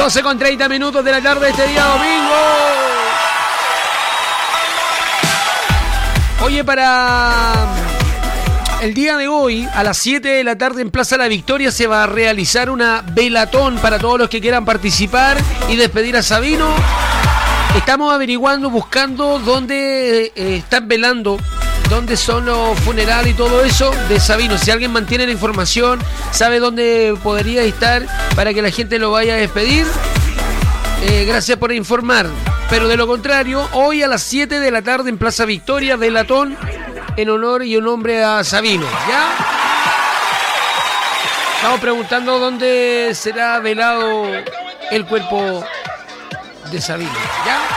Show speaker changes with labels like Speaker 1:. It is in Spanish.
Speaker 1: 12:30 de la tarde este día domingo. Oye, para el día de hoy, a las 7 de la tarde en Plaza La Victoria se va a realizar una velatón para todos los que quieran participar y despedir a Sabino. Estamos averiguando, buscando dónde están velando, dónde son los funerales y todo eso de Sabino. Si alguien mantiene la información, sabe dónde podría estar para que la gente lo vaya a despedir, gracias por informar. Pero de lo contrario, hoy a las 7 de la tarde en Plaza Victoria, velatón en honor y en nombre a Sabino, ¿ya? Estamos preguntando dónde será velado el cuerpo de Sabino, ¿ya?